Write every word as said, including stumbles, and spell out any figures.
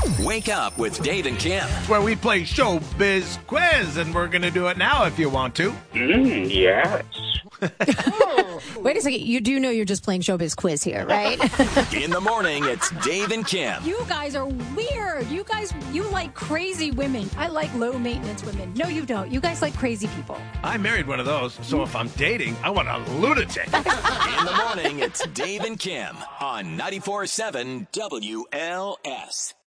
Wake up with Dave and Kim. Where we play Showbiz Quiz, and we're going to do it now if you want to. Mm, yes. Wait a second. You do know you're just playing Showbiz Quiz here, right? In the morning, it's Dave and Kim. You guys are weird. You guys, you like crazy women. I like low maintenance women. No, you don't. You guys like crazy people. I married one of those, so if I'm dating, I want a lunatic. In the morning, it's Dave and Kim on ninety-four point seven W L S.